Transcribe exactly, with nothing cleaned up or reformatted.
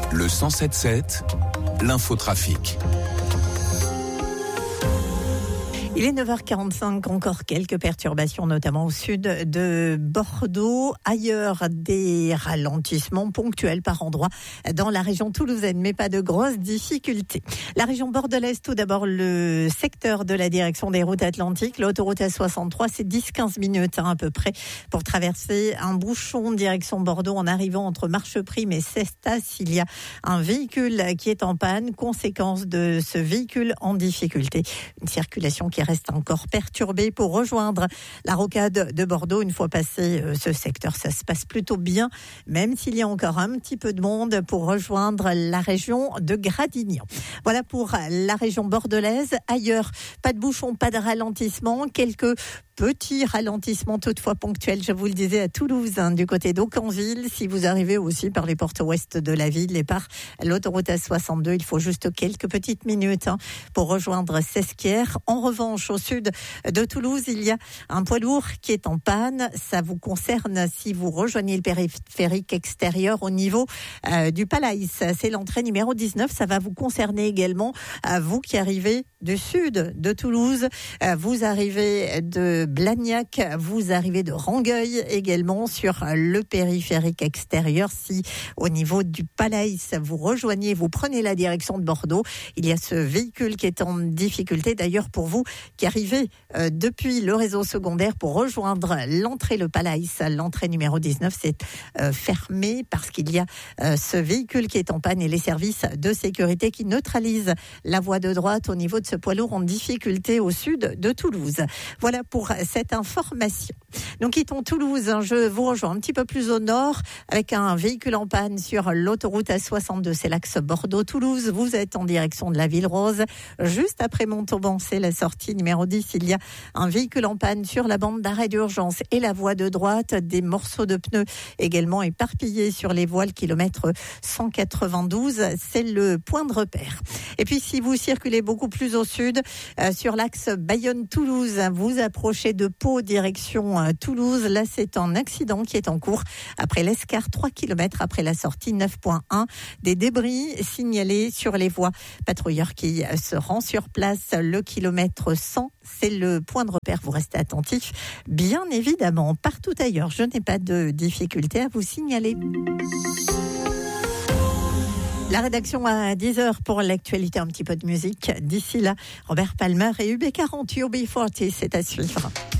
Le cent sept sept, l'infotrafic. Il est neuf heures quarante-cinq, encore quelques perturbations, notamment au sud de Bordeaux. Ailleurs, des ralentissements ponctuels par endroits dans la région toulousaine, mais pas de grosses difficultés. La région bordelaise, tout d'abord, le secteur de la direction des routes atlantiques. L'autoroute A soixante-trois, c'est dix à quinze minutes hein, à peu près pour traverser un bouchon direction Bordeaux en arrivant entre Marcheprime et Cestas. Il y a un véhicule qui est en panne, conséquence de ce véhicule en difficulté. Une circulation qui reste encore perturbé pour rejoindre la rocade de Bordeaux. Une fois passé euh, ce secteur, ça se passe plutôt bien, même s'il y a encore un petit peu de monde pour rejoindre la région de Gradignan. Voilà pour la région bordelaise. Ailleurs, pas de bouchon, pas de ralentissement, quelques petits ralentissements toutefois ponctuels, je vous le disais, à Toulouse, hein, du côté d'Aucanville. Si vous arrivez aussi par les portes ouest de la ville et par l'autoroute A soixante-deux, il faut juste quelques petites minutes hein, pour rejoindre Sesquières. En revanche, au sud de Toulouse, il y a un poids lourd qui est en panne. Ça vous concerne si vous rejoignez le périphérique extérieur au niveau euh, du Palaïs. C'est l'entrée numéro dix-neuf. Ça va vous concerner également, euh, vous qui arrivez du sud de Toulouse. Euh, vous arrivez de Blagnac, vous arrivez de Rangueil également sur le périphérique extérieur. Si au niveau du Palaïs, vous rejoignez, vous prenez la direction de Bordeaux, il y a ce véhicule qui est en difficulté. D'ailleurs, pour vous qui arrivez euh, depuis le réseau secondaire pour rejoindre l'entrée le Palaïs, l'entrée numéro dix-neuf, c'est euh, fermé parce qu'il y a euh, ce véhicule qui est en panne et les services de sécurité qui neutralisent la voie de droite au niveau de ce poids lourd en difficulté au sud de Toulouse. Voilà pour cette information. Nous quittons Toulouse. Je vous rejoins un petit peu plus au nord avec un véhicule en panne sur l'autoroute A soixante-deux. C'est l'axe Bordeaux-Toulouse. Vous êtes en direction de la Ville Rose. Juste après Montauban, c'est la sortie numéro dix. Il y a un véhicule en panne sur la bande d'arrêt d'urgence et la voie de droite. Des morceaux de pneus également éparpillés sur les voies, le kilomètre cent quatre-vingt-douze. C'est le point de repère. Et puis, si vous circulez beaucoup plus au sud, euh, sur l'axe Bayonne-Toulouse, vous approchez de Pau, direction euh, Toulouse. Là, c'est un accident qui est en cours après l'Escar, trois kilomètres après la sortie neuf point un. Des débris signalés sur les voies. Patrouilleur qui euh, se rend sur place, le kilomètre cent, c'est le point de repère. Vous restez attentifs, bien évidemment. Partout ailleurs, je n'ai pas de difficulté à vous signaler. La rédaction à dix heures pour l'actualité, un petit peu de musique. D'ici là, Robert Palmer et U B quarante, U B quarante, c'est à suivre.